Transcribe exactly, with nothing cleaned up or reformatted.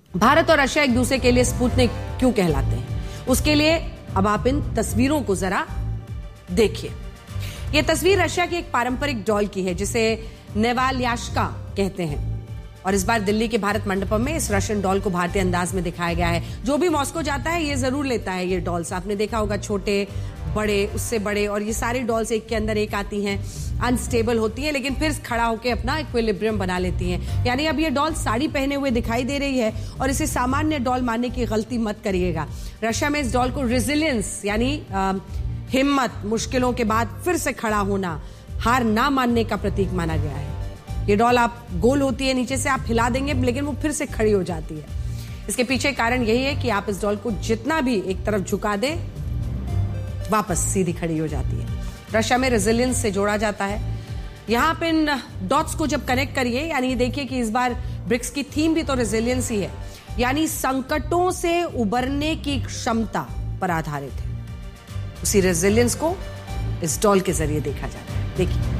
भारत और रशिया एक दूसरे के लिए स्पुतनिक क्यों कहलाते हैं, उसके लिए अब आप इन तस्वीरों को जरा देखिए। यह तस्वीर रशिया की एक पारंपरिक डॉल की है जिसे नेवाल्याश्का कहते हैं, और इस बार दिल्ली के भारत मंडपम में इस रशियन डॉल को भारतीय अंदाज में दिखाया गया है। जो भी मॉस्को जाता है ये जरूर लेता है ये डॉल्स। आपने देखा होगा छोटे बड़े उससे बड़े, और ये सारी डॉल्स एक के अंदर एक आती हैं, अनस्टेबल होती हैं लेकिन फिर खड़ा होकर अपना इक्विलिब्रियम बना लेती हैं। यानी अब ये डॉल साड़ी पहने हुए दिखाई दे रही है और इसे सामान्य डॉल मानने की गलती मत करिएगा। रशिया में इस डॉल को रेजिलियंस यानी हिम्मत, मुश्किलों के बाद फिर से खड़ा होना, हार ना मानने का प्रतीक माना गया है। ये डॉल आप गोल होती है, नीचे से आप हिला देंगे लेकिन वो फिर से खड़ी हो जाती है। इसके पीछे कारण यही है कि आप इस डॉल को जितना भी एक तरफ झुका दें वापस सीधी खड़ी हो जाती है। रशिया में रेजिलियंस से जोड़ा जाता है। यहां पे इन डॉट्स को जब कनेक्ट करिए, यानी देखिए कि इस बार ब्रिक्स की थीम भी तो रेजिलियंस ही है, यानी संकटों से उबरने की क्षमता पर आधारित है। उसी रेजिलियंस को इस डॉल के जरिए देखा जाता है। देखिए